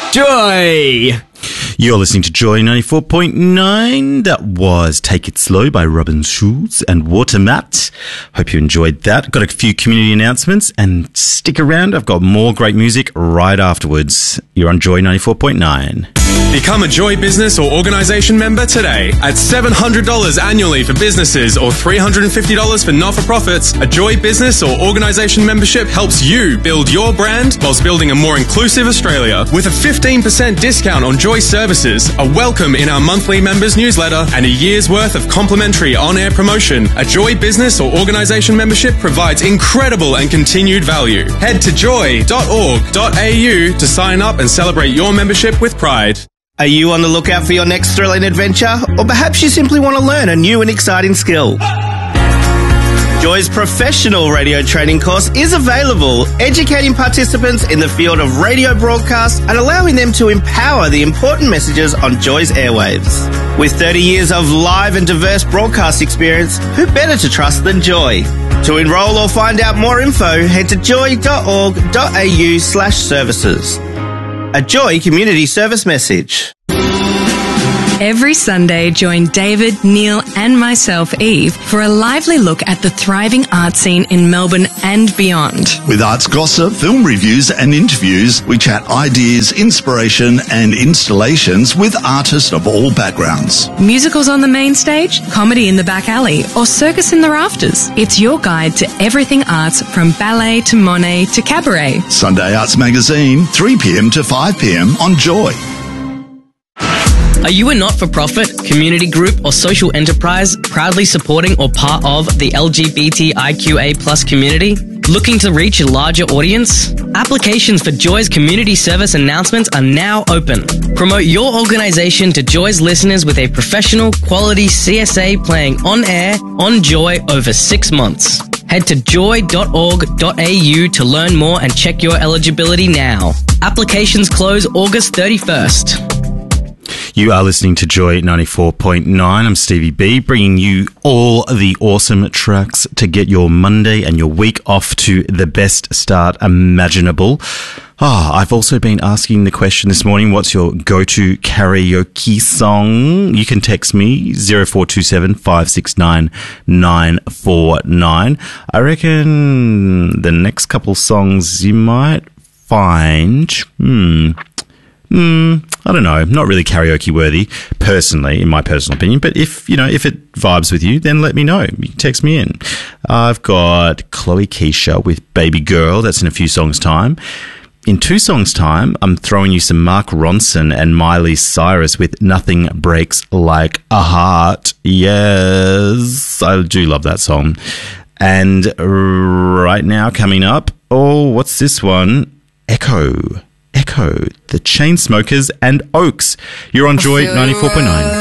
Joy! You're listening to Joy 94.9. That was Take It Slow by Robin Schulz and Watermat. Hope you enjoyed that. Got a few community announcements and stick around. I've got more great music right afterwards. You're on Joy 94.9. Become a Joy business or organisation member today. At $700 annually for businesses or $350 for not-for-profits, a Joy business or organisation membership helps you build your brand whilst building a more inclusive Australia. With a 15% discount on Joy services, a welcome in our monthly members newsletter, and a year's worth of complimentary on-air promotion, a Joy business or organisation membership provides incredible and continued value. Head to joy.org.au to sign up and celebrate your membership with pride. Are you on the lookout for your next thrilling adventure? Or perhaps you simply want to learn a new and exciting skill? Joy's professional radio training course is available, educating participants in the field of radio broadcast and allowing them to empower the important messages on Joy's airwaves. With 30 years of live and diverse broadcast experience, who better to trust than Joy? To enrol or find out more info, head to joy.org.au/services. A Joy community service message. Every Sunday, join David, Neil and myself, Eve, for a lively look at the thriving art scene in Melbourne and beyond. With arts gossip, film reviews and interviews, we chat ideas, inspiration and installations with artists of all backgrounds. Musicals on the main stage, comedy in the back alley or circus in the rafters. It's your guide to everything arts, from ballet to Monet to cabaret. Sunday Arts Magazine, 3 p.m. to 5 p.m. on Joy. Are you a not-for-profit, community group or social enterprise proudly supporting or part of the LGBTIQA+ community? Looking to reach a larger audience? Applications for Joy's community service announcements are now open. Promote your organisation to Joy's listeners with a professional, quality CSA playing on air, on Joy over 6 months. Head to joy.org.au to learn more and check your eligibility now. Applications close August 31st. You are listening to Joy 94.9. I'm Stevie B, bringing you all the awesome tracks to get your Monday and your week off to the best start imaginable. I've also been asking the question this morning, what's your go-to karaoke song? You can text me 0427 569 949. I reckon the next couple songs you might find, I don't know, not really karaoke worthy, personally, in my personal opinion, but if it vibes with you, then let me know. You can text me in. I've got Chloe Keisha with Baby Girl. That's in a few songs' time. In 2 songs' time, I'm throwing you some Mark Ronson and Miley Cyrus with Nothing Breaks Like a Heart. Yes, I do love that song. And right now, coming up, what's this one? Echo, the Chainsmokers and Oaks. You're on Joy 94.9.